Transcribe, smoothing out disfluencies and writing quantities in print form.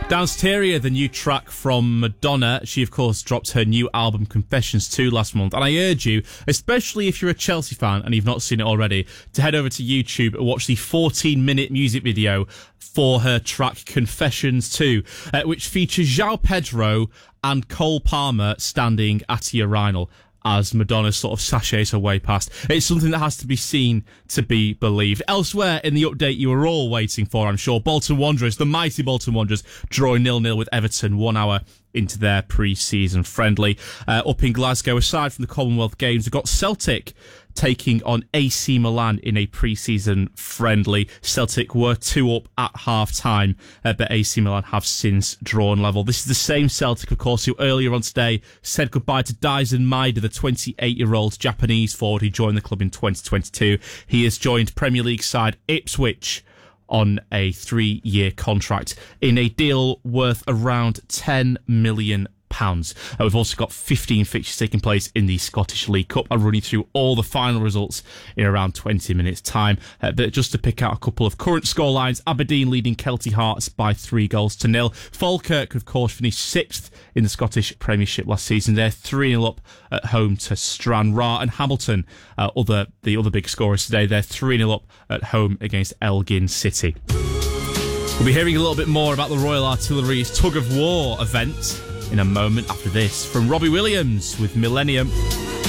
Downsteria, the new track from Madonna. She, of course, dropped her new album Confessions 2 last month. And I urge you, especially if you're a Chelsea fan and you've not seen it already, to head over to YouTube and watch the 14-minute music video for her track Confessions 2, which features João Pedro and Cole Palmer standing at a urinal as Madonna sort of sachets her way past. It's something that has to be seen to be believed. Elsewhere in the update you were all waiting for, I'm sure, Bolton Wanderers, the mighty Bolton Wanderers, drawing 0-0 with Everton 1 hour into their pre-season friendly. Up in Glasgow, aside from the Commonwealth Games, we've got Celtic taking on AC Milan in a pre-season friendly. Celtic were 2 up at half-time, but AC Milan have since drawn level. This is the same Celtic, of course, who earlier on today said goodbye to Daisen Maeda, the 28-year-old Japanese forward who joined the club in 2022. He has joined Premier League side Ipswich on a 3-year contract in a deal worth around £10 million. We've also got 15 fixtures taking place in the Scottish League Cup. I'll run you through all the final results in around 20 minutes' time. But just to pick out a couple of current scorelines, Aberdeen leading Kelty Hearts by 3-0. Falkirk, of course, finished 6th in the Scottish Premiership last season. They're 3-0 up at home to Stranraer. And Hamilton, the other big scorers today, they're 3-0 up at home against Elgin City. We'll be hearing a little bit more about the Royal Artillery's Tug of War event in a moment after this from Robbie Williams with Millennium.